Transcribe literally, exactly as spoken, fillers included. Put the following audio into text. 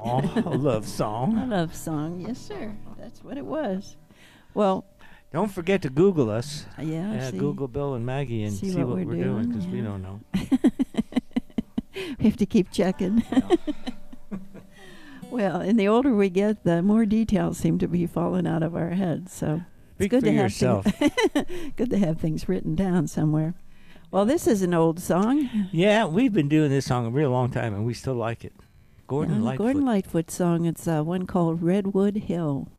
Oh, a love A song. love song, yes, sir. That's what it was. Well, Don't forget to Google us. yeah, Yeah, see, Google Bill and Maggie and see see, what what, we're we're doing doing, because we yeah. don't know. we have to keep checking. Well, and the older we get, the more details seem to be falling out of our heads. So Speak it's good for to have yourself. things good to have things written down somewhere. Well, this is an old song. Yeah, we've been doing this song a real long time, and we still like it. Gordon Yeah, Lightfoot. Gordon Lightfoot song. It's uh, one called Redwood Hill.